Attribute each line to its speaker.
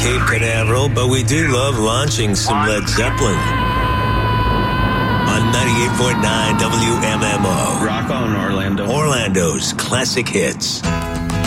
Speaker 1: Cape Canaveral, but we do love launching some Led Zeppelin. On 98.9 WMMO.
Speaker 2: Rock on, Orlando.
Speaker 1: Orlando's classic hits.